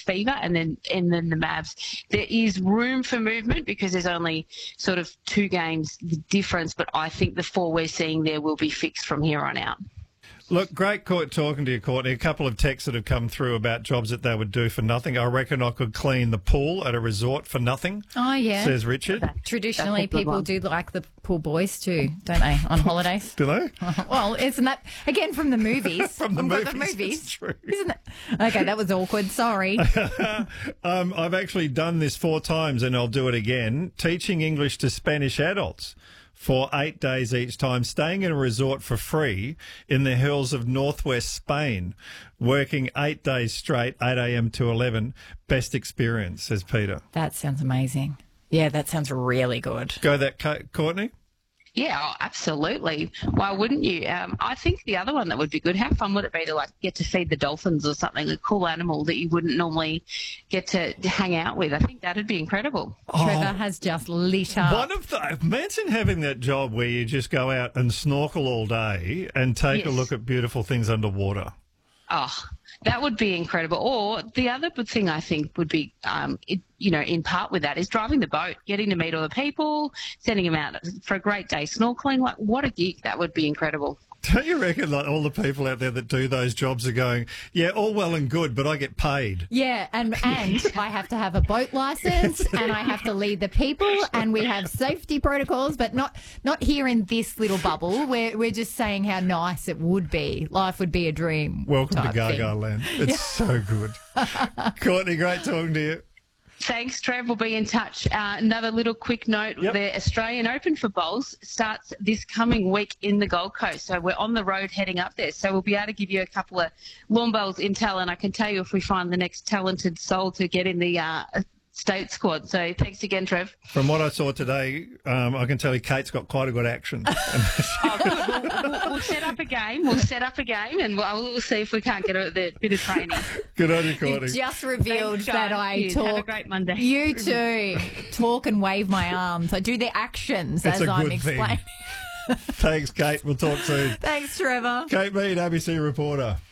Fever, and then the Mavs. There is room for movement because there's only sort of 2 games difference, but I think the 4 we're seeing there will be fixed from here on out. Look, great talking to you, Courtney. A couple of texts that have come through about jobs that they would do for nothing. I reckon I could clean the pool at a resort for nothing. Oh, yeah. Says Richard. Traditionally, people do like the pool boys too, don't they, on holidays? Do they? Well, isn't that, again, from the movies? From the movies. It's true. Isn't it? Okay, that was awkward. Sorry. I've actually done this 4 times and I'll do it again. Teaching English to Spanish adults for 8 days each time, staying in a resort for free in the hills of northwest Spain, working 8 days straight, 8 a.m. to 11. Best experience, says Peter. That sounds amazing. Yeah, that sounds really good. Go that, Courtney? Yeah, oh, absolutely. Why wouldn't you? I think the other one that would be good, how fun would it be to get to feed the dolphins or something, a cool animal that you wouldn't normally get to hang out with? I think that would be incredible. Trevor has just lit up. Imagine having that job where you just go out and snorkel all day and take a look at beautiful things underwater. Oh, that would be incredible. Or the other good thing I think would be, in part with that is driving the boat, getting to meet all the people, sending them out for a great day snorkeling. What a gig. That would be incredible. Don't you reckon all the people out there that do those jobs are going, yeah, all well and good, but I get paid? Yeah, and I have to have a boat license and I have to lead the people and we have safety protocols, but not here in this little bubble. We're just saying how nice it would be. Life would be a dream. Welcome to Gaga Land. It's so good. Courtney, great talking to you. Thanks, Trev. We'll be in touch. Another little quick note, the Australian Open for bowls starts this coming week in the Gold Coast. So we're on the road heading up there. So we'll be able to give you a couple of lawn bowls intel, and I can tell you if we find the next talented soul to get in the state squad. So thanks again, Trev. From what I saw today, I can tell you Kate's got quite a good action. We'll set up a game. And we'll see if we can't get a bit of training. Good on you, Courtney. You just revealed that I talk. Have a great Monday. You too. Talk and wave my arms. I do the actions as I'm explaining. Thanks, Kate. We'll talk soon. Thanks, Trevor. Kate Mead, ABC reporter.